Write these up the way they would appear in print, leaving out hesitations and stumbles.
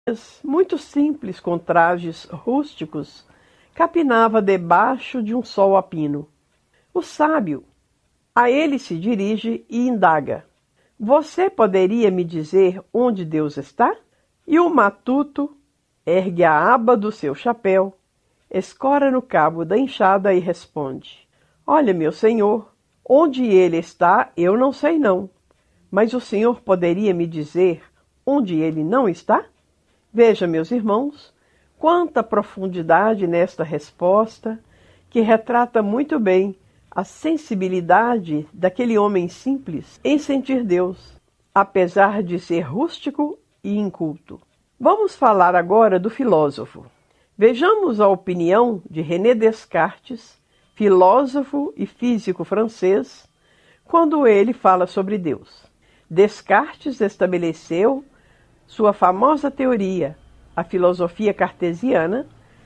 muito simples, com trajes rústicos, capinava debaixo de um sol a pino. O sábio a ele se dirige e indaga: você poderia me dizer onde Deus está? E o matuto ergue a aba do seu chapéu, escora no cabo da enxada e responde: olha, meu senhor, onde ele está eu não sei não, mas o senhor poderia me dizer onde ele não está? Veja, meus irmãos, quanta profundidade nesta resposta, que retrata muito bem a sensibilidade daquele homem simples em sentir Deus, apesar de ser rústico e inculto. Vamos falar agora do filósofo. Vejamos a opinião de René Descartes, filósofo e físico francês, quando ele fala sobre Deus. Descartes estabeleceu sua famosa teoria, a filosofia cartesiana,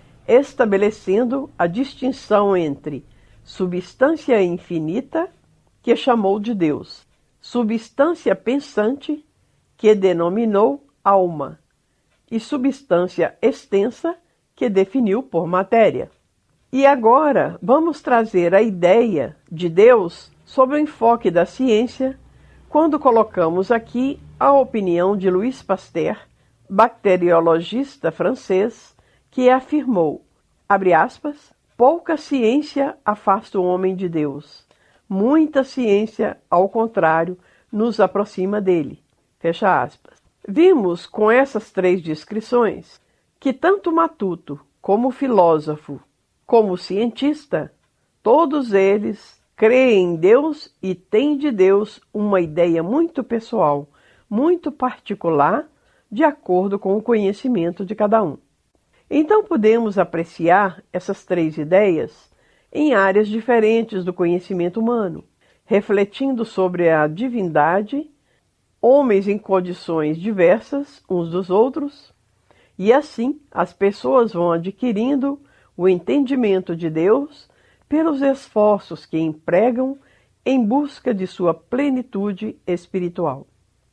estabelecendo a distinção entre substância infinita, que chamou de Deus, substância pensante, que denominou alma, e substância extensa, que definiu por matéria. E agora vamos trazer a ideia de Deus sob o enfoque da ciência, quando colocamos aqui a opinião de Louis Pasteur, bacteriologista francês, que afirmou, abre aspas, pouca ciência afasta o homem de Deus, muita ciência, ao contrário, nos aproxima dele, fecha aspas. Vimos com essas três descrições que tanto matuto como filósofo, como cientista, todos eles creem em Deus e têm de Deus uma ideia muito pessoal, muito particular, de acordo com o conhecimento de cada um. Então podemos apreciar essas três ideias em áreas diferentes do conhecimento humano, refletindo sobre a divindade, homens em condições diversas uns dos outros, e assim as pessoas vão adquirindo o entendimento de Deus pelos esforços que empregam em busca de sua plenitude espiritual.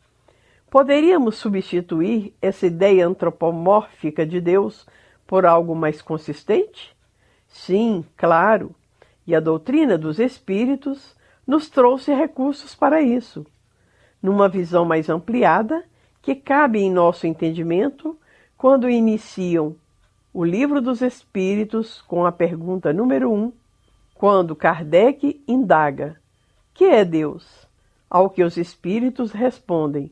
Poderíamos substituir essa ideia antropomórfica de Deus por algo mais consistente? Sim, claro, e a doutrina dos Espíritos nos trouxe recursos para isso, numa visão mais ampliada que cabe em nosso entendimento quando iniciam o Livro dos Espíritos com a pergunta número 1, quando Kardec indaga: que é Deus? Ao que os Espíritos respondem: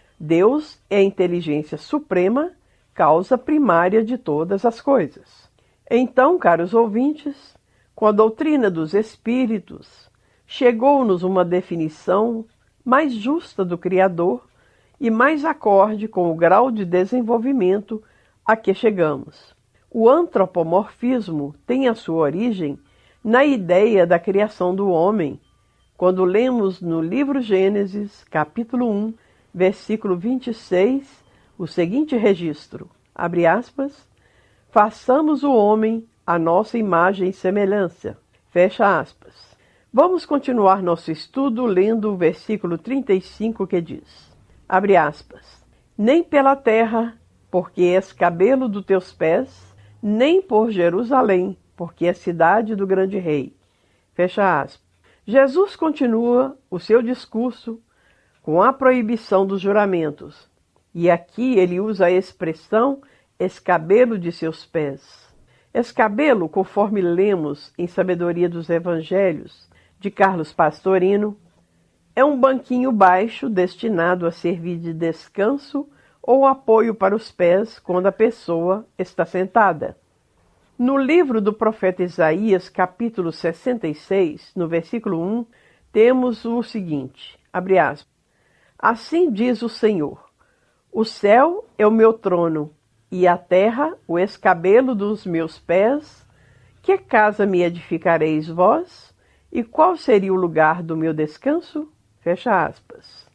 Deus é a inteligência suprema, causa primária de todas as coisas. Então, caros ouvintes, com a doutrina dos Espíritos, chegou-nos uma definição mais justa do Criador e mais acorde com o grau de desenvolvimento a que chegamos. O antropomorfismo tem a sua origem na ideia da criação do homem, quando lemos no livro Gênesis, capítulo 1, versículo 26, o seguinte registro, abre aspas, façamos o homem à nossa imagem e semelhança, fecha aspas. Vamos continuar nosso estudo lendo o versículo 35 que diz, abre aspas, nem pela terra, porque és cabelo dos teus pés, nem por Jerusalém, porque é cidade do grande rei, fecha aspas. Jesus continua o seu discurso com a proibição dos juramentos, e aqui ele usa a expressão escabelo de seus pés. Escabelo, conforme lemos em Sabedoria dos Evangelhos, de Carlos Pastorino, é um banquinho baixo destinado a servir de descanso ou apoio para os pés quando a pessoa está sentada. No livro do profeta Isaías, capítulo 66, no versículo 1, temos o seguinte, abre aspas, assim diz o Senhor, o céu é o meu trono, e a terra o escabelo dos meus pés. Que casa me edificareis vós? E qual seria o lugar do meu descanso? Fecha aspas.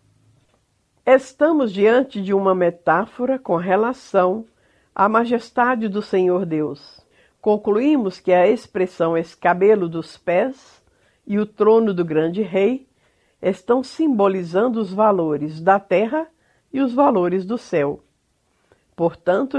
Estamos diante de uma metáfora com relação à majestade do Senhor Deus. Concluímos que a expressão escabelo dos pés e o trono do grande rei estão simbolizando os valores da terra e os valores do céu. Portanto,